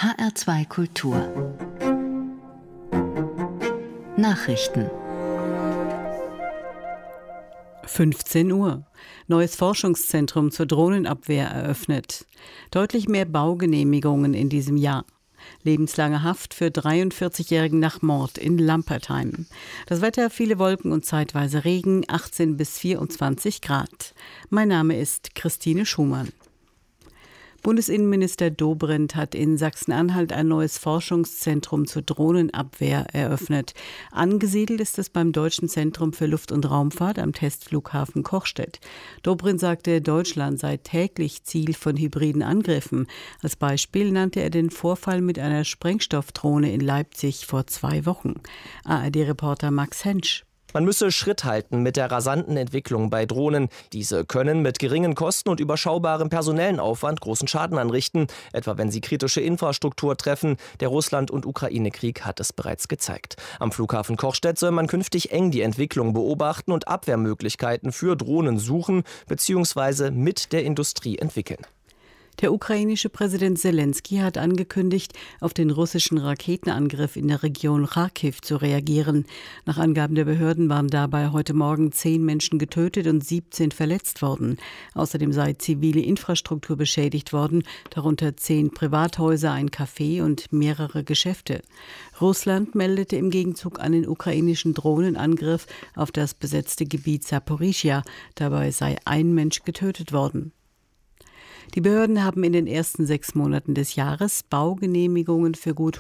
HR2 Kultur Nachrichten 15 Uhr. Neues Forschungszentrum zur Drohnenabwehr eröffnet. Deutlich mehr Baugenehmigungen in diesem Jahr. Lebenslange Haft für 43-Jährigen nach Mord in Lampertheim. Das Wetter, viele Wolken und zeitweise Regen, 18 bis 24 Grad. Mein Name ist Christine Schumann. Bundesinnenminister Dobrindt hat in Sachsen-Anhalt ein neues Forschungszentrum zur Drohnenabwehr eröffnet. Angesiedelt ist es beim Deutschen Zentrum für Luft- und Raumfahrt am Testflughafen Cochstedt. Dobrindt sagte, Deutschland sei täglich Ziel von hybriden Angriffen. Als Beispiel nannte er den Vorfall mit einer Sprengstoffdrohne in Leipzig vor 2 Wochen. ARD-Reporter Max Hensch. Man müsse Schritt halten mit der rasanten Entwicklung bei Drohnen. Diese können mit geringen Kosten und überschaubarem personellen Aufwand großen Schaden anrichten, etwa wenn sie kritische Infrastruktur treffen. Der Russland- und Ukraine-Krieg hat es bereits gezeigt. Am Flughafen Cochstedt soll man künftig eng die Entwicklung beobachten und Abwehrmöglichkeiten für Drohnen suchen bzw. mit der Industrie entwickeln. Der ukrainische Präsident Selenskyj hat angekündigt, auf den russischen Raketenangriff in der Region Charkiw zu reagieren. Nach Angaben der Behörden waren dabei heute Morgen 10 Menschen getötet und 17 verletzt worden. Außerdem sei zivile Infrastruktur beschädigt worden, darunter 10 Privathäuser, ein Café und mehrere Geschäfte. Russland meldete im Gegenzug einen ukrainischen Drohnenangriff auf das besetzte Gebiet Saporischschja. Dabei sei ein Mensch getötet worden. Die Behörden haben in den ersten 6 Monaten des Jahres Baugenehmigungen für gut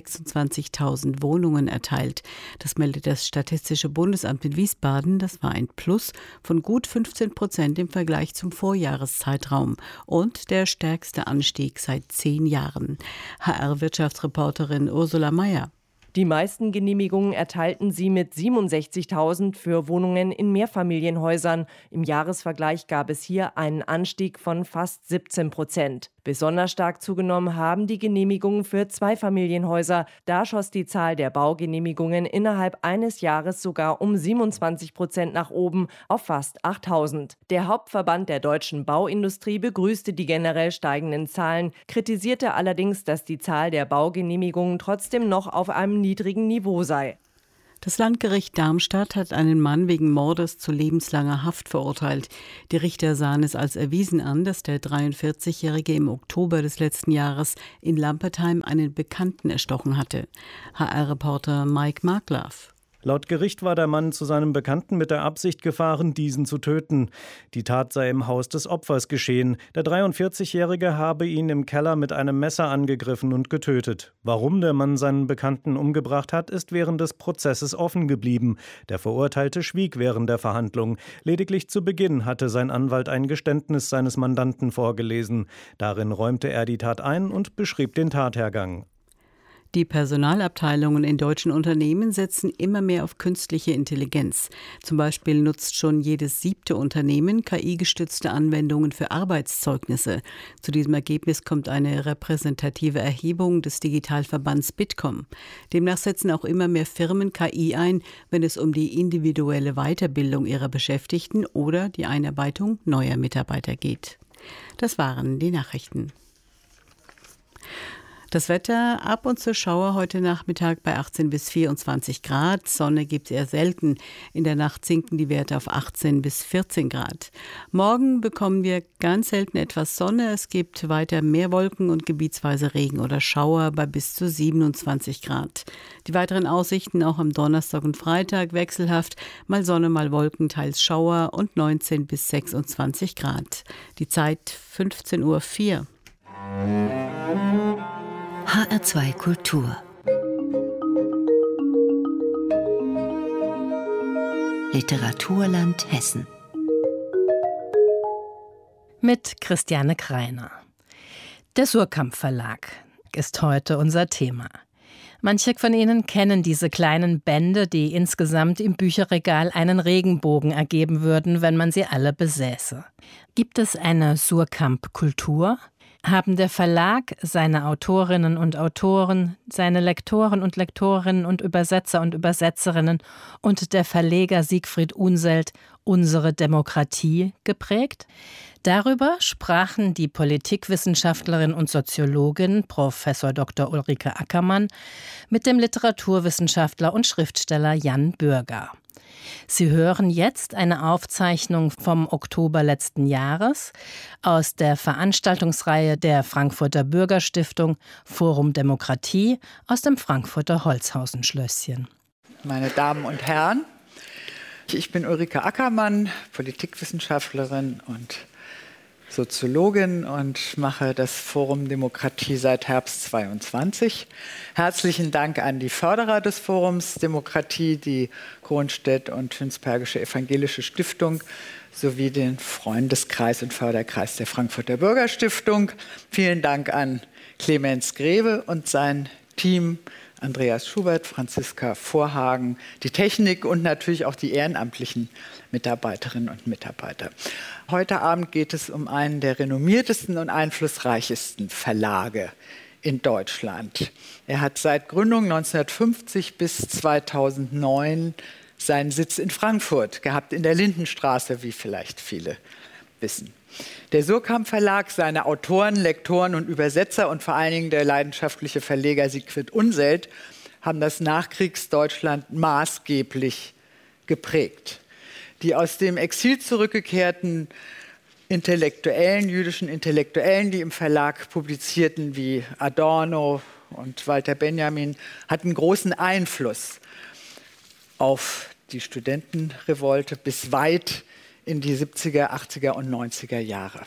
126.000 Wohnungen erteilt. Das meldet das Statistische Bundesamt in Wiesbaden. Das war ein Plus von gut 15% im Vergleich zum Vorjahreszeitraum und der stärkste Anstieg seit 10 Jahren. HR-Wirtschaftsreporterin Ursula Mayer. Die meisten Genehmigungen erteilten sie mit 67.000 für Wohnungen in Mehrfamilienhäusern. Im Jahresvergleich gab es hier einen Anstieg von fast 17%. Besonders stark zugenommen haben die Genehmigungen für Zweifamilienhäuser. Da schoss die Zahl der Baugenehmigungen innerhalb eines Jahres sogar um 27% nach oben auf fast 8.000. Der Hauptverband der deutschen Bauindustrie begrüßte die generell steigenden Zahlen, kritisierte allerdings, dass die Zahl der Baugenehmigungen trotzdem noch auf einem niedrigen Niveau sei. Das Landgericht Darmstadt hat einen Mann wegen Mordes zu lebenslanger Haft verurteilt. Die Richter sahen es als erwiesen an, dass der 43-Jährige im Oktober des letzten Jahres in Lampertheim einen Bekannten erstochen hatte. HR-Reporter Mike Markgraf. Laut Gericht war der Mann zu seinem Bekannten mit der Absicht gefahren, diesen zu töten. Die Tat sei im Haus des Opfers geschehen. Der 43-Jährige habe ihn im Keller mit einem Messer angegriffen und getötet. Warum der Mann seinen Bekannten umgebracht hat, ist während des Prozesses offen geblieben. Der Verurteilte schwieg während der Verhandlung. Lediglich zu Beginn hatte sein Anwalt ein Geständnis seines Mandanten vorgelesen. Darin räumte er die Tat ein und beschrieb den Tathergang. Die Personalabteilungen in deutschen Unternehmen setzen immer mehr auf künstliche Intelligenz. Zum Beispiel nutzt schon jedes 7. Unternehmen KI-gestützte Anwendungen für Arbeitszeugnisse. Zu diesem Ergebnis kommt eine repräsentative Erhebung des Digitalverbands Bitkom. Demnach setzen auch immer mehr Firmen KI ein, wenn es um die individuelle Weiterbildung ihrer Beschäftigten oder die Einarbeitung neuer Mitarbeiter geht. Das waren die Nachrichten. Das Wetter, ab und zu Schauer heute Nachmittag bei 18 bis 24 Grad. Sonne gibt es eher selten. In der Nacht sinken die Werte auf 18 bis 14 Grad. Morgen bekommen wir ganz selten etwas Sonne. Es gibt weiter mehr Wolken und gebietsweise Regen oder Schauer bei bis zu 27 Grad. Die weiteren Aussichten auch am Donnerstag und Freitag wechselhaft. Mal Sonne, mal Wolken, teils Schauer und 19 bis 26 Grad. Die Zeit 15:04 Uhr. HR2 Kultur Literaturland Hessen mit Christiane Kreiner. Der Suhrkamp Verlag ist heute unser Thema. Manche von Ihnen kennen diese kleinen Bände, die insgesamt im Bücherregal einen Regenbogen ergeben würden, wenn man sie alle besäße. Gibt es eine Suhrkamp-Kultur? Haben der Verlag, seine Autorinnen und Autoren, seine Lektoren und Lektorinnen und Übersetzer und Übersetzerinnen und der Verleger Siegfried Unseld Unsere Demokratie geprägt? Darüber sprachen die Politikwissenschaftlerin und Soziologin Prof. Dr. Ulrike Ackermann mit dem Literaturwissenschaftler und Schriftsteller Jan Bürger. Sie hören jetzt eine Aufzeichnung vom Oktober letzten Jahres aus der Veranstaltungsreihe der Frankfurter Bürgerstiftung Forum Demokratie aus dem Frankfurter Holzhausen-Schlösschen. Meine Damen und Herren, ich bin Ulrike Ackermann, Politikwissenschaftlerin und Soziologin und mache das Forum Demokratie seit Herbst 2022. Herzlichen Dank an die Förderer des Forums Demokratie, die Kronstedt und Hünsbergische Evangelische Stiftung sowie den Freundeskreis und Förderkreis der Frankfurter Bürgerstiftung. Vielen Dank an Clemens Greve und sein Team, Andreas Schubert, Franziska Vorhagen, die Technik und natürlich auch die ehrenamtlichen Mitarbeiterinnen und Mitarbeiter. Heute Abend geht es um einen der renommiertesten und einflussreichsten Verlage in Deutschland. Er hat seit Gründung 1950 bis 2009 seinen Sitz in Frankfurt gehabt, in der Lindenstraße, wie vielleicht viele wissen. Der Suhrkamp Verlag, seine Autoren, Lektoren und Übersetzer und vor allen Dingen der leidenschaftliche Verleger Siegfried Unseld haben das Nachkriegsdeutschland maßgeblich geprägt. Die aus dem Exil zurückgekehrten jüdischen Intellektuellen, die im Verlag publizierten, wie Adorno und Walter Benjamin, hatten großen Einfluss auf die Studentenrevolte bis weit in die 70er, 80er und 90er Jahre.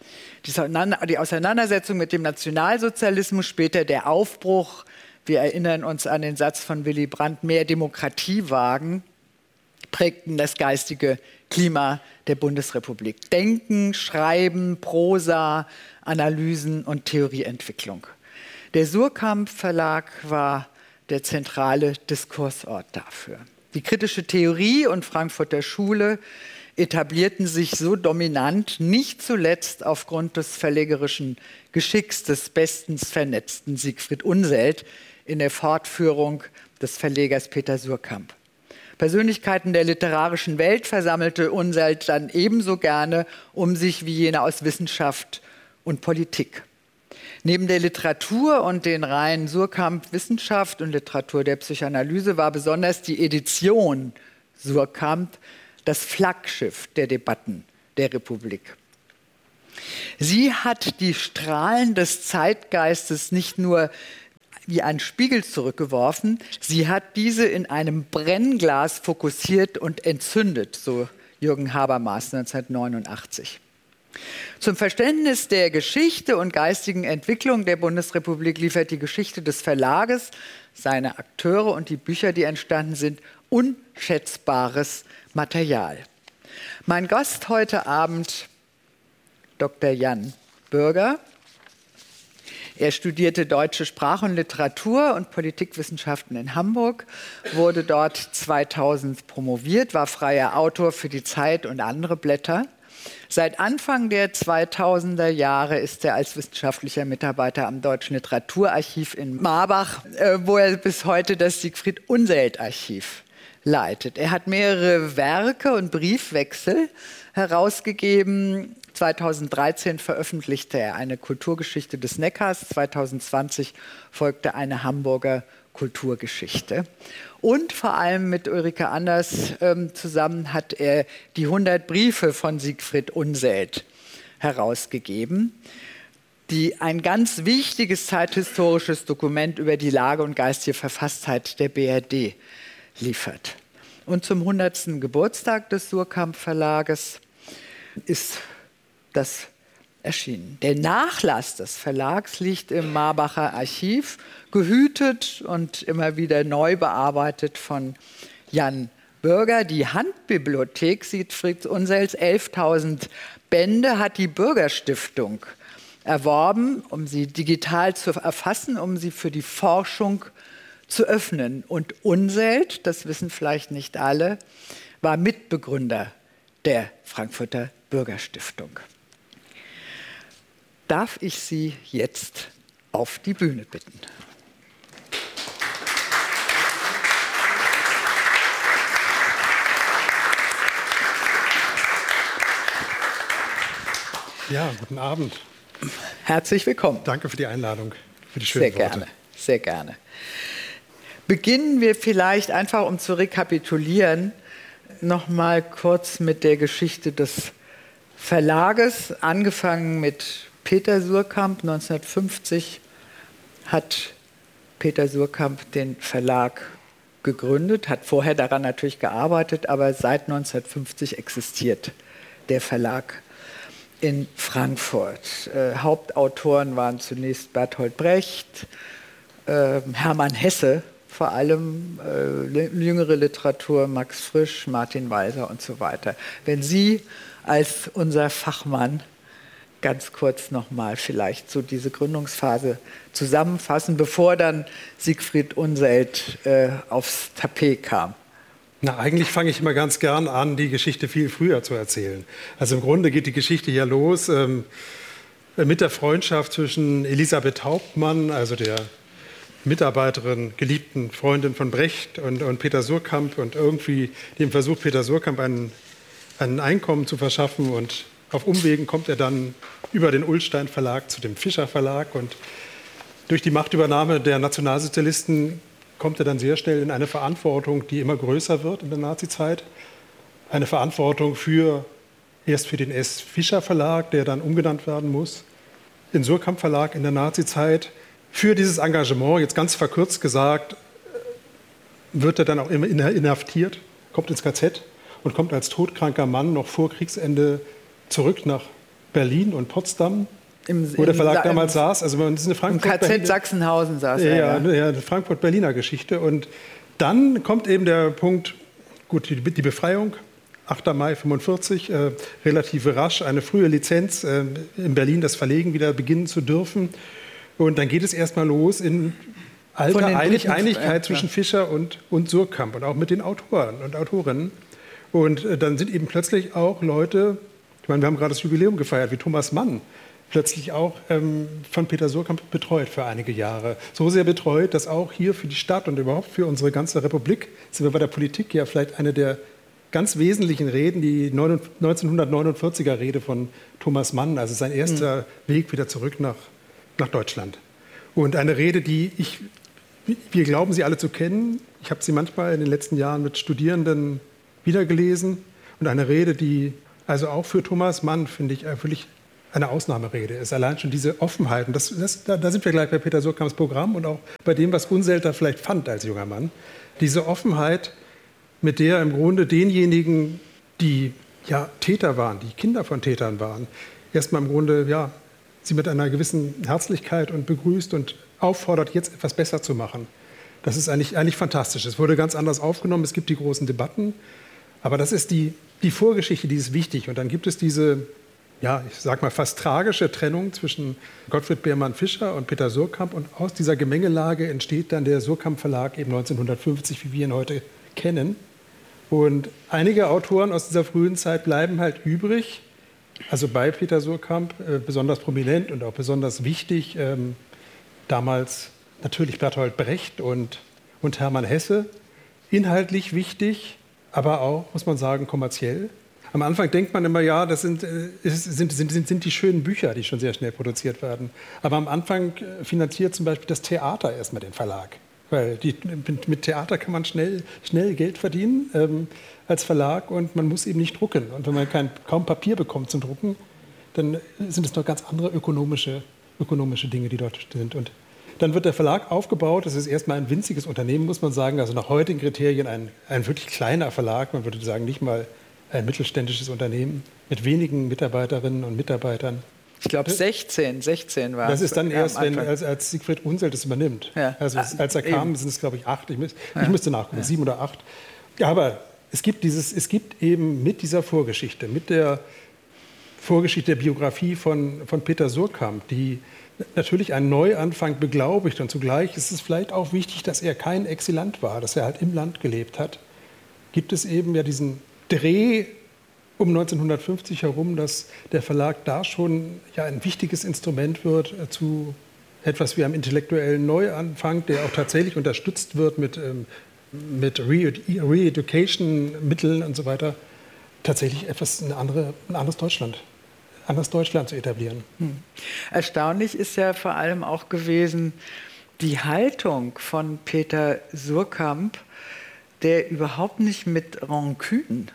Die Auseinandersetzung mit dem Nationalsozialismus, später der Aufbruch, wir erinnern uns an den Satz von Willy Brandt, mehr Demokratie wagen, prägten das geistige Klima der Bundesrepublik. Denken, Schreiben, Prosa, Analysen und Theorieentwicklung. Der Suhrkamp Verlag war der zentrale Diskursort dafür. Die kritische Theorie und Frankfurter Schule etablierten sich so dominant, nicht zuletzt aufgrund des verlegerischen Geschicks des bestens vernetzten Siegfried Unseld in der Fortführung des Verlegers Peter Suhrkamp. Persönlichkeiten der literarischen Welt versammelte Unseld dann ebenso gerne um sich wie jene aus Wissenschaft und Politik. Neben der Literatur und den Reihen Suhrkamp Wissenschaft und Literatur der Psychoanalyse war besonders die Edition Suhrkamp das Flaggschiff der Debatten der Republik. Sie hat die Strahlen des Zeitgeistes nicht nur wie einen Spiegel zurückgeworfen, sie hat diese in einem Brennglas fokussiert und entzündet, so Jürgen Habermas 1989. Zum Verständnis der Geschichte und geistigen Entwicklung der Bundesrepublik liefert die Geschichte des Verlages, seine Akteure und die Bücher, die entstanden sind, unschätzbares Material. Mein Gast heute Abend, Dr. Jan Bürger. Er studierte Deutsche Sprache und Literatur und Politikwissenschaften in Hamburg, wurde dort 2000 promoviert, war freier Autor für die Zeit und andere Blätter. Seit Anfang der 2000er Jahre ist er als wissenschaftlicher Mitarbeiter am Deutschen Literaturarchiv in Marbach, wo er bis heute das Siegfried Unseld Archiv leitet. Er hat mehrere Werke und Briefwechsel herausgegeben. 2013 veröffentlichte er eine Kulturgeschichte des Neckars, 2020 folgte eine Hamburger Kulturgeschichte. Und vor allem mit Ulrike Anders zusammen hat er die 100 Briefe von Siegfried Unseld herausgegeben, die ein ganz wichtiges zeithistorisches Dokument über die Lage und geistige Verfasstheit der BRD liefert. Und zum 100. Geburtstag des Suhrkamp Verlages ist das erschienen. Der Nachlass des Verlags liegt im Marbacher Archiv, gehütet und immer wieder neu bearbeitet von Jan Bürger. Die Handbibliothek Siegfried Unselds, 11.000 Bände, hat die Bürgerstiftung erworben, um sie digital zu erfassen, um sie für die Forschung zu öffnen. Und Unseld, das wissen vielleicht nicht alle, war Mitbegründer der Frankfurter Bürgerstiftung. Darf ich Sie jetzt auf die Bühne bitten? Ja, guten Abend. Herzlich willkommen. Danke für die Einladung, für die schönen Worte. Sehr gerne, sehr gerne. Beginnen wir vielleicht einfach, um zu rekapitulieren, noch mal kurz mit der Geschichte des Verlages. Angefangen mit Peter Suhrkamp. 1950 hat Peter Suhrkamp den Verlag gegründet, hat vorher daran natürlich gearbeitet, aber seit 1950 existiert der Verlag in Frankfurt. Hauptautoren waren zunächst Bertolt Brecht, Hermann Hesse, vor allem jüngere Literatur, Max Frisch, Martin Walser und so weiter. Wenn Sie als unser Fachmann ganz kurz nochmal vielleicht so diese Gründungsphase zusammenfassen, bevor dann Siegfried Unseld aufs Tapet kam. Na, eigentlich fange ich immer ganz gern an, die Geschichte viel früher zu erzählen. Also im Grunde geht die Geschichte ja los mit der Freundschaft zwischen Elisabeth Hauptmann, also der Mitarbeiterin, geliebten Freundin von Brecht und Peter Suhrkamp und irgendwie dem Versuch, Peter Suhrkamp ein Einkommen zu verschaffen. Und auf Umwegen kommt er dann über den Ullstein Verlag zu dem Fischer Verlag. Und durch die Machtübernahme der Nationalsozialisten kommt er dann sehr schnell in eine Verantwortung, die immer größer wird in der Nazizeit. Eine Verantwortung erst für den S. Fischer Verlag, der dann umgenannt werden muss, den Suhrkamp Verlag in der Nazizeit. Für dieses Engagement, jetzt ganz verkürzt gesagt, wird er dann auch immer inhaftiert, kommt ins KZ und kommt als todkranker Mann noch vor Kriegsende zurück nach Berlin und Potsdam, wo der Verlag damals saß. Also das ist eine Frankfurt im KZ Sachsenhausen saß er. Ja, eine Frankfurt-Berliner Geschichte. Und dann kommt eben der Punkt, gut, die Befreiung, 8. Mai 1945, relativ rasch, eine frühe Lizenz, in Berlin das Verlegen wieder beginnen zu dürfen. Und dann geht es erstmal los in alter Einigkeit zwischen Fischer und Suhrkamp und auch mit den Autoren und Autorinnen. Und dann sind eben plötzlich auch Leute, ich meine, wir haben gerade das Jubiläum gefeiert, wie Thomas Mann, plötzlich auch von Peter Suhrkamp betreut für einige Jahre. So sehr betreut, dass auch hier für die Stadt und überhaupt für unsere ganze Republik, sind wir bei der Politik ja vielleicht eine der ganz wesentlichen Reden, die 1949er Rede von Thomas Mann, also sein erster Weg wieder zurück nach Deutschland. Und eine Rede, wir glauben sie alle zu kennen. Ich habe sie manchmal in den letzten Jahren mit Studierenden wiedergelesen. Und eine Rede, die also auch für Thomas Mann, finde ich, wirklich eine Ausnahmerede ist. Allein schon diese Offenheit. Und da sind wir gleich bei Peter Suhrkamps Programm und auch bei dem, was Unseld da vielleicht fand als junger Mann. Diese Offenheit, mit der im Grunde denjenigen, die ja Täter waren, die Kinder von Tätern waren, erstmal im Grunde, ja, sie mit einer gewissen Herzlichkeit und begrüßt und auffordert, jetzt etwas besser zu machen. Das ist eigentlich fantastisch. Es wurde ganz anders aufgenommen, es gibt die großen Debatten, aber das ist die Vorgeschichte, die ist wichtig. Und dann gibt es diese, ja, ich sag mal fast tragische Trennung zwischen Gottfried Beermann-Fischer und Peter Suhrkamp. Und aus dieser Gemengelage entsteht dann der Suhrkamp Verlag eben 1950, wie wir ihn heute kennen. Und einige Autoren aus dieser frühen Zeit bleiben halt übrig. Also bei Peter Suhrkamp besonders prominent und auch besonders wichtig, damals natürlich Bertolt Brecht und Hermann Hesse. Inhaltlich wichtig, aber auch, muss man sagen, kommerziell. Am Anfang denkt man immer, ja, das sind die schönen Bücher, die schon sehr schnell produziert werden. Aber am Anfang finanziert zum Beispiel das Theater erstmal den Verlag. Weil mit Theater kann man schnell Geld verdienen als Verlag und man muss eben nicht drucken. Und wenn man kaum Papier bekommt zum Drucken, dann sind es noch ganz andere ökonomische Dinge, die dort sind. Und dann wird der Verlag aufgebaut. Das ist erstmal ein winziges Unternehmen, muss man sagen. Also nach heutigen Kriterien ein wirklich kleiner Verlag. Man würde sagen, nicht mal ein mittelständisches Unternehmen mit wenigen Mitarbeiterinnen und Mitarbeitern. Ich glaube 16 war es. Das ist dann erst, als Siegfried Unseld es übernimmt. Ja. Also als er kam, sind es, glaube ich, 8. Ich müsste nachgucken, 7 oder 8. Ja, aber es gibt eben mit dieser Vorgeschichte, mit der Vorgeschichte der Biografie von Peter Suhrkamp, die natürlich einen Neuanfang beglaubigt. Und zugleich ist es vielleicht auch wichtig, dass er kein Exilant war, dass er halt im Land gelebt hat. Gibt es eben ja diesen Dreh um 1950 herum, dass der Verlag da schon ja ein wichtiges Instrument wird zu etwas wie einem intellektuellen Neuanfang, der auch tatsächlich unterstützt wird mit Re-Education-Mitteln und so weiter, tatsächlich ein anderes Deutschland anderes Deutschland zu etablieren. Erstaunlich ist ja vor allem auch gewesen die Haltung von Peter Suhrkamp, der überhaupt nicht mit Rancune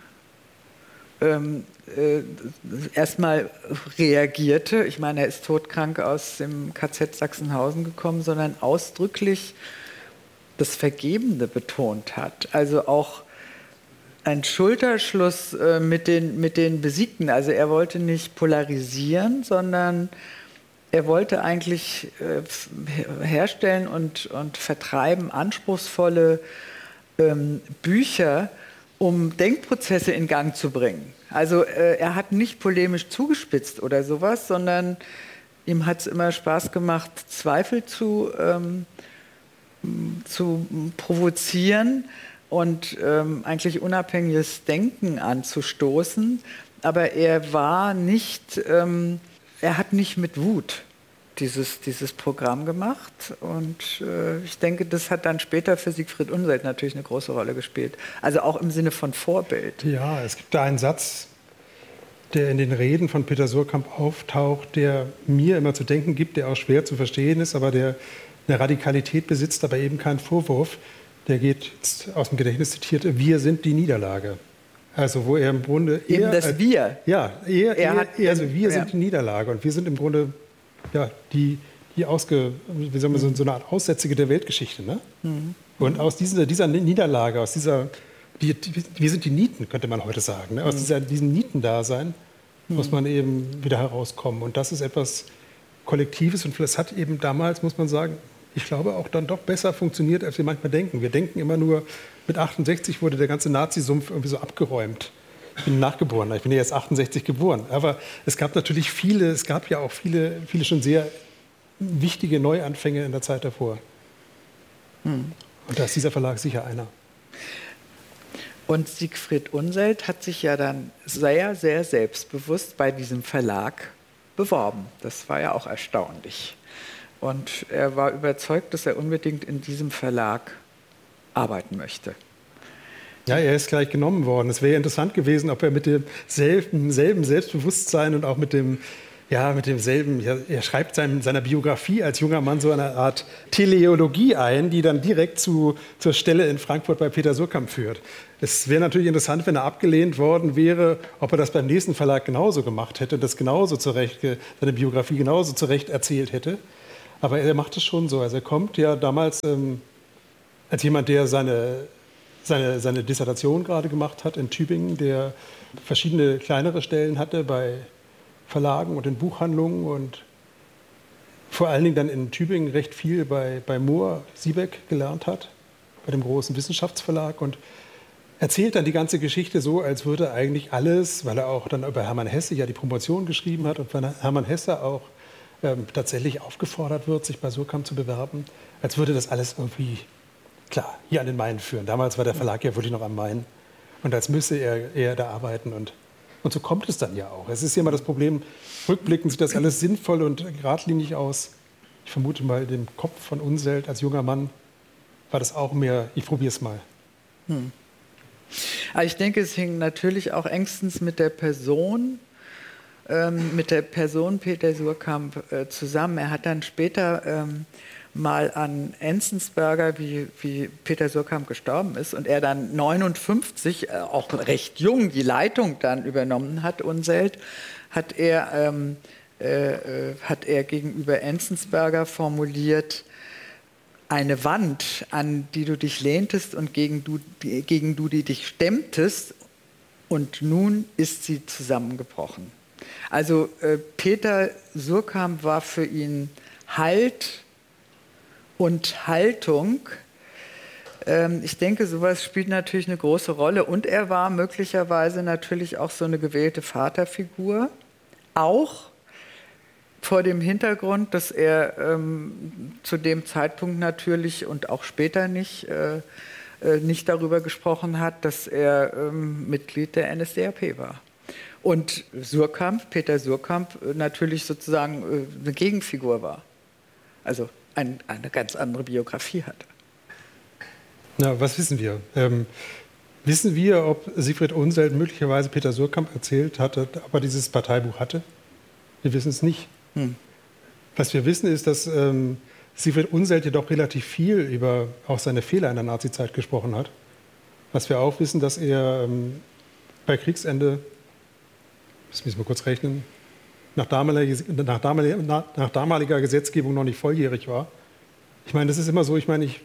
erstmal reagierte. Ich meine, er ist todkrank aus dem KZ Sachsenhausen gekommen, sondern ausdrücklich das Vergebende betont hat. Also auch ein Schulterschluss mit den Besiegten. Also er wollte nicht polarisieren, sondern er wollte eigentlich herstellen und vertreiben anspruchsvolle Bücher, um Denkprozesse in Gang zu bringen. Also er hat nicht polemisch zugespitzt oder sowas, sondern ihm hat es immer Spaß gemacht, Zweifel zu provozieren und eigentlich unabhängiges Denken anzustoßen. Aber er war nicht, er hat nicht mit Wut dieses Programm gemacht. Und ich denke, das hat dann später für Siegfried Unseld natürlich eine große Rolle gespielt. Also auch im Sinne von Vorbild. Ja, es gibt da einen Satz, der in den Reden von Peter Suhrkamp auftaucht, der mir immer zu denken gibt, der auch schwer zu verstehen ist, aber der eine Radikalität besitzt, aber eben kein Vorwurf. Der geht jetzt aus dem Gedächtnis zitiert: Wir sind die Niederlage. Also wo er im Grunde eben das Wir. Ja, also wir sind die Niederlage und wir sind im Grunde ja wie soll man so eine Art Aussätzige der Weltgeschichte, ne? Und aus dieser Niederlage, wir sind die Nieten, könnte man heute sagen, ne? Aus diesem Nietendasein muss man eben wieder herauskommen. Und das ist etwas Kollektives und das hat eben damals, muss man sagen, ich glaube, auch dann doch besser funktioniert, als wir manchmal denken. Wir denken immer nur, mit 68 wurde der ganze Nazisumpf irgendwie so abgeräumt. Ich bin Nachgeborener, ich bin ja erst 68 geboren. Aber es gab natürlich viele schon sehr wichtige Neuanfänge in der Zeit davor. Und da ist dieser Verlag sicher einer. Und Siegfried Unseld hat sich ja dann sehr, sehr selbstbewusst bei diesem Verlag beworben. Das war ja auch erstaunlich. Und er war überzeugt, dass er unbedingt in diesem Verlag arbeiten möchte. Ja, er ist gleich genommen worden. Es wäre interessant gewesen, ob er mit demselben Selbstbewusstsein und auch mit demselben, er schreibt seiner Biografie als junger Mann so eine Art Teleologie ein, die dann direkt zur Stelle in Frankfurt bei Peter Suhrkamp führt. Es wäre natürlich interessant, wenn er abgelehnt worden wäre, ob er das beim nächsten Verlag genauso gemacht hätte, seine Biografie genauso zurecht erzählt hätte. Aber er macht es schon so. Also er kommt ja damals als jemand, der seine Dissertation gerade gemacht hat in Tübingen, der verschiedene kleinere Stellen hatte bei Verlagen und in Buchhandlungen und vor allen Dingen dann in Tübingen recht viel bei Mohr Siebeck gelernt hat, bei dem großen Wissenschaftsverlag, und erzählt dann die ganze Geschichte so, als würde eigentlich alles, weil er auch dann über Hermann Hesse ja die Promotion geschrieben hat und weil Hermann Hesse auch tatsächlich aufgefordert wird, sich bei Suhrkamp zu bewerben, als würde das alles irgendwie, klar, hier an den Main führen. Damals war der Verlag ja wirklich noch am Main und als müsse er da arbeiten und so kommt es dann ja auch. Es ist ja immer das Problem, rückblickend sieht das alles sinnvoll und geradlinig aus. Ich vermute mal, im Kopf von Unseld als junger Mann war das auch mehr, ich probiere es mal. Aber ich denke, es hing natürlich auch engstens mit der Person Peter Suhrkamp zusammen. Er hat dann später mal an Enzensberger, wie Peter Suhrkamp gestorben ist und er dann 59, auch recht jung, die Leitung dann übernommen hat, Unseld, hat er gegenüber Enzensberger formuliert: Eine Wand, an die du dich lehntest und gegen die dich stemmtest, und nun ist sie zusammengebrochen. Also Peter Suhrkamp war für ihn Halt und Haltung. Ich denke, sowas spielt natürlich eine große Rolle. Und er war möglicherweise natürlich auch so eine gewählte Vaterfigur. Auch vor dem Hintergrund, dass er zu dem Zeitpunkt natürlich und auch später nicht darüber gesprochen hat, dass er Mitglied der NSDAP war. Und Peter Suhrkamp natürlich sozusagen eine Gegenfigur war. Also eine ganz andere Biografie hatte. Na, was wissen wir? Wissen wir, ob Siegfried Unseld möglicherweise Peter Suhrkamp erzählt hatte, ob er dieses Parteibuch hatte? Wir wissen es nicht. Was wir wissen, ist, dass Siegfried Unseld jedoch relativ viel über auch seine Fehler in der Nazizeit gesprochen hat. Was wir auch wissen, dass er bei Kriegsende, das müssen wir kurz rechnen, nach damaliger Gesetzgebung noch nicht volljährig war. Ich meine, das ist immer so,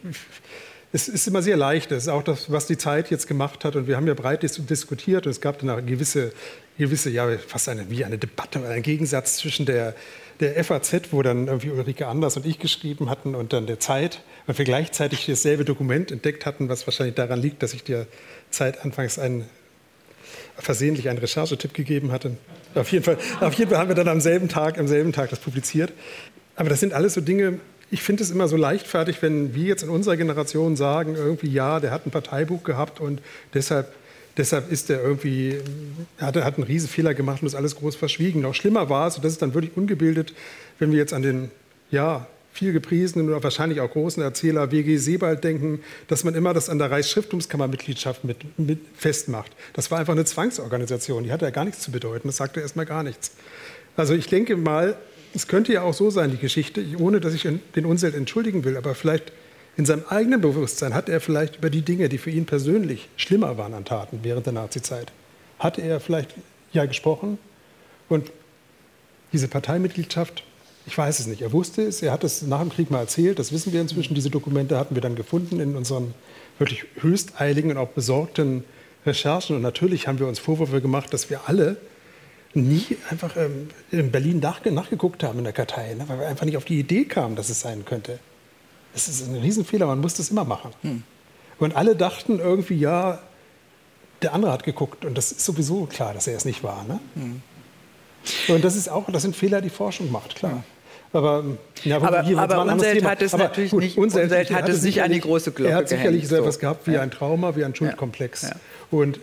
es ist immer sehr leicht. Das ist auch das, was die Zeit jetzt gemacht hat. Und wir haben ja breit diskutiert. Und es gab dann eine gewisse ja, fast eine Debatte, einen Gegensatz zwischen der FAZ, wo dann irgendwie Ulrike Anders und ich geschrieben hatten, und dann der Zeit, weil wir gleichzeitig dasselbe Dokument entdeckt hatten, was wahrscheinlich daran liegt, dass ich der Zeit anfangs versehentlich einen Recherchetipp gegeben hatte. Auf jeden Fall haben wir dann am selben Tag das publiziert. Aber das sind alles so Dinge. Ich finde es immer so leichtfertig, wenn wir jetzt in unserer Generation sagen, irgendwie, ja, der hat ein Parteibuch gehabt und deshalb ist er irgendwie, hat einen riesen Fehler gemacht und das alles groß verschwiegen. Noch schlimmer war es, und das ist dann wirklich ungebildet, wenn wir jetzt an den, ja, viel gepriesenen und wahrscheinlich auch großen Erzähler W.G. Sebald denken, dass man immer das an der Reichsschrifttumskammermitgliedschaft mit festmacht. Das war einfach eine Zwangsorganisation, die hatte ja gar nichts zu bedeuten, das sagte erstmal gar nichts. Also ich denke mal, es könnte ja auch so sein, die Geschichte, ohne dass ich den Unseld entschuldigen will, aber vielleicht in seinem eigenen Bewusstsein hat er vielleicht über die Dinge, die für ihn persönlich schlimmer waren an Taten während der Nazizeit, hatte er vielleicht ja gesprochen. Und diese Parteimitgliedschaft, ich weiß es nicht, er wusste es, er hat es nach dem Krieg mal erzählt, das wissen wir inzwischen, diese Dokumente hatten wir dann gefunden in unseren wirklich höchsteiligen und auch besorgten Recherchen. Und natürlich haben wir uns Vorwürfe gemacht, dass wir alle nie einfach in Berlin nachgeguckt haben in der Kartei, ne, weil wir einfach nicht auf die Idee kamen, dass es sein könnte. Das ist ein Riesenfehler, man muss das immer machen. Und alle dachten irgendwie, ja, der andere hat geguckt und das ist sowieso klar, dass er es nicht war. Ne? Und das sind Fehler, die Forschung macht, klar. Aber Unseld hat es natürlich nicht, Unseld hat es nicht an die große Glocke gehängt. Er hat sicherlich so etwas gehabt wie ein Trauma, wie ein Schuldkomplex. Ja. Und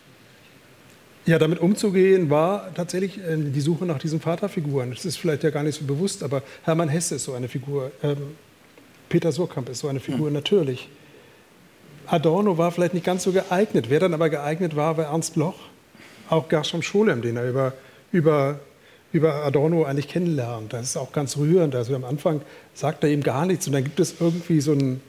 ja, damit umzugehen war tatsächlich die Suche nach diesen Vaterfiguren. Das ist vielleicht ja gar nicht so bewusst, aber Hermann Hesse ist so eine Figur. Peter Surkamp ist so eine Figur, natürlich. Adorno war vielleicht nicht ganz so geeignet. Wer dann aber geeignet war Ernst Bloch. Auch Gershom Scholem, den er über Adorno eigentlich kennenlernt. Das ist auch ganz rührend. Also am Anfang sagt er ihm gar nichts und dann gibt es irgendwie so ein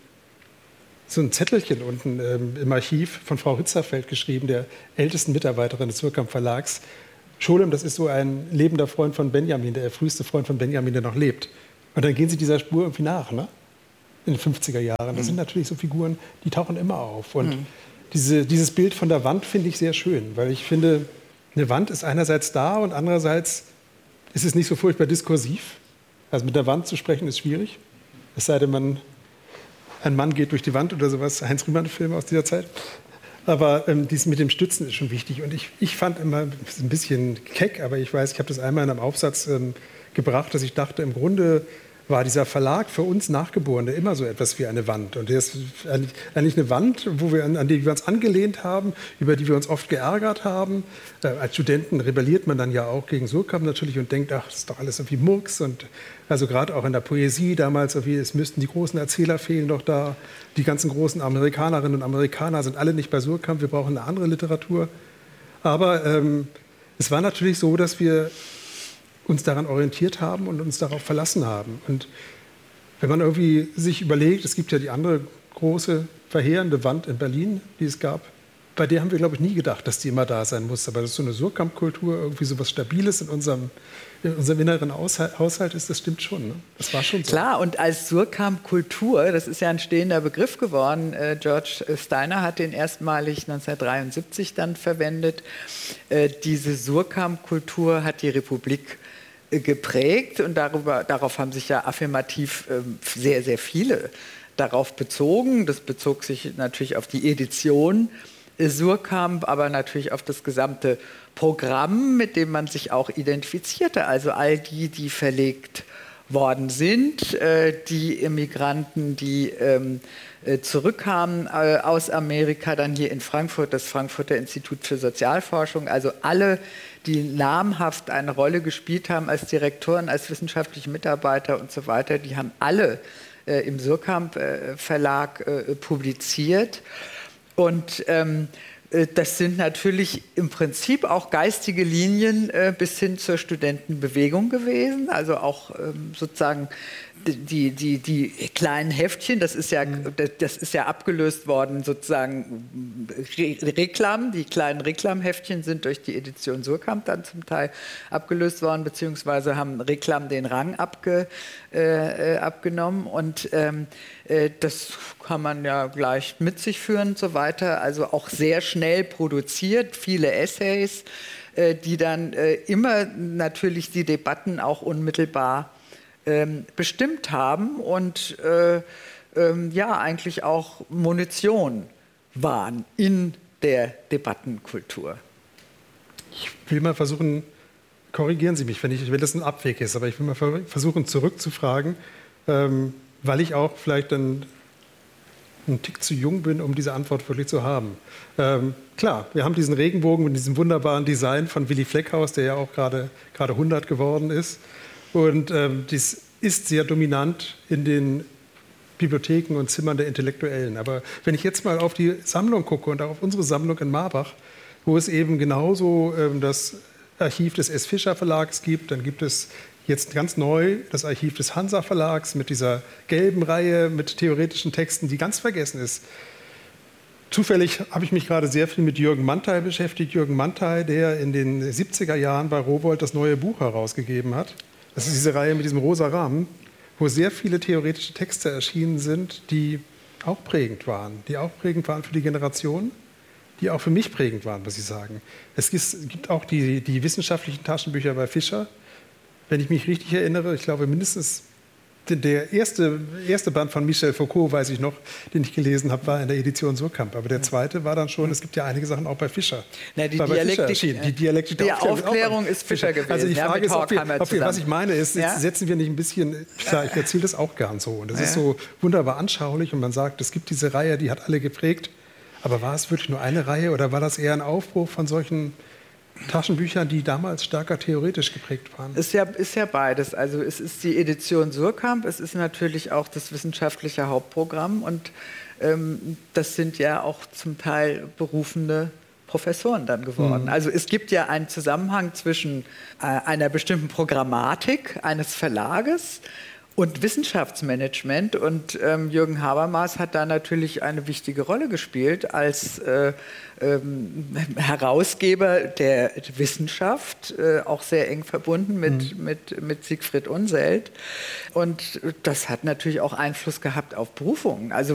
Zettelchen unten im Archiv von Frau Ritzerfeld geschrieben, der ältesten Mitarbeiterin des Surkamp Verlags. Scholem, das ist so ein lebender Freund von Benjamin, der früheste Freund von Benjamin, der noch lebt. Und dann gehen sie dieser Spur irgendwie nach, ne? In den 50er Jahren. Das sind natürlich so Figuren, die tauchen immer auf. Und dieses Bild von der Wand finde ich sehr schön, weil ich finde, eine Wand ist einerseits da und andererseits ist es nicht so furchtbar diskursiv. Also mit der Wand zu sprechen ist schwierig. Es sei denn, ein Mann geht durch die Wand oder sowas, Heinz-Rühmann-Film aus dieser Zeit. Aber dies mit dem Stützen ist schon wichtig. Und ich fand immer, das ist ein bisschen keck, aber ich weiß, ich habe das einmal in einem Aufsatz gebracht, dass ich dachte, im Grunde war dieser Verlag für uns Nachgeborene immer so etwas wie eine Wand. Und der ist eigentlich eine Wand, an die wir uns angelehnt haben, über die wir uns oft geärgert haben. Als Studenten rebelliert man dann ja auch gegen Surkamp natürlich und denkt, ach, das ist doch alles irgendwie Murks. Und also gerade auch in der Poesie damals, es müssten die großen Erzähler fehlen doch da. Die ganzen großen Amerikanerinnen und Amerikaner sind alle nicht bei Surkamp, wir brauchen eine andere Literatur. Aber es war natürlich so, dass wir uns daran orientiert haben und uns darauf verlassen haben. Und wenn man irgendwie sich überlegt, es gibt ja die andere große, verheerende Wand in Berlin, die es gab, bei der haben wir, glaube ich, nie gedacht, dass die immer da sein muss. Aber das ist so eine Surkamp-Kultur, irgendwie so was Stabiles in unserem inneren Haushalt ist, das stimmt schon. Ne? Das war schon so. Klar, und als Surkamp-Kultur, das ist ja ein stehender Begriff geworden, George Steiner hat den erstmalig 1973 dann verwendet. Diese Surkamp-Kultur hat die Republik geprägt und darauf haben sich ja affirmativ sehr, sehr viele darauf bezogen. Das bezog sich natürlich auf die Edition Surkamp, aber natürlich auf das gesamte Programm, mit dem man sich auch identifizierte. Also all die verlegt worden sind, die Immigranten, die zurückkamen aus Amerika, dann hier in Frankfurt, das Frankfurter Institut für Sozialforschung, also alle, die namhaft eine Rolle gespielt haben als Direktoren, als wissenschaftliche Mitarbeiter und so weiter, die haben alle im Surkamp Verlag publiziert. Und Das sind natürlich im Prinzip auch geistige Linien bis hin zur Studentenbewegung gewesen. Also auch sozusagen die kleinen Heftchen, das ist ja abgelöst worden, sozusagen Reklam. Die kleinen Reklamheftchen sind durch die Edition Suhrkamp dann zum Teil abgelöst worden, beziehungsweise haben Reklam den Rang abgenommen. Und das kann man ja gleich mit sich führen und so weiter. Also auch sehr schnell produziert, viele Essays, die dann immer natürlich die Debatten auch unmittelbar bestimmt haben und eigentlich auch Munition waren in der Debattenkultur. Ich will mal versuchen, korrigieren Sie mich, wenn das ein Abweg ist, aber ich will mal versuchen zurückzufragen, weil ich auch vielleicht dann einen Tick zu jung bin, um diese Antwort wirklich zu haben. Klar, wir haben diesen Regenbogen mit diesem wunderbaren Design von Willy Fleckhaus, der ja auch gerade 100 geworden ist. Und dies ist sehr dominant in den Bibliotheken und Zimmern der Intellektuellen. Aber wenn ich jetzt mal auf die Sammlung gucke und auch auf unsere Sammlung in Marbach, wo es eben genauso das Archiv des S. Fischer Verlags gibt, dann gibt es jetzt ganz neu das Archiv des Hansa Verlags mit dieser gelben Reihe mit theoretischen Texten, die ganz vergessen ist. Zufällig habe ich mich gerade sehr viel mit Jürgen Manthey beschäftigt. Jürgen Manthey, der in den 70er Jahren bei Rowohlt das neue Buch herausgegeben hat. Das ist diese Reihe mit diesem rosa Rahmen, wo sehr viele theoretische Texte erschienen sind, die auch prägend waren. Die auch prägend waren für die Generation, die auch für mich prägend waren, muss ich sagen. Es gibt auch die wissenschaftlichen Taschenbücher bei Fischer. Wenn ich mich richtig erinnere, ich glaube mindestens der erste Band von Michel Foucault, weiß ich noch, den ich gelesen habe, war in der Edition Suhrkamp. Aber der zweite war dann schon, es gibt ja einige Sachen auch bei Fischer. Die Dialektik der Aufklärung ist Fischer gewesen. Also die Frage ist, was ich meine ist, setzen wir nicht ein bisschen, klar, ich erzähle das auch gern so. Und das ist so wunderbar anschaulich und man sagt, es gibt diese Reihe, die hat alle geprägt. Aber war es wirklich nur eine Reihe oder war das eher ein Aufbruch von solchen Taschenbüchern, die damals stärker theoretisch geprägt waren? Ist ja beides. Also es ist die Edition Suhrkamp, es ist natürlich auch das wissenschaftliche Hauptprogramm und das sind ja auch zum Teil berufene Professoren dann geworden. Also es gibt ja einen Zusammenhang zwischen einer bestimmten Programmatik eines Verlages und Wissenschaftsmanagement. Und Jürgen Habermas hat da natürlich eine wichtige Rolle gespielt als Herausgeber der Wissenschaft, auch sehr eng verbunden mit Siegfried Unseld. Und das hat natürlich auch Einfluss gehabt auf Berufungen. Also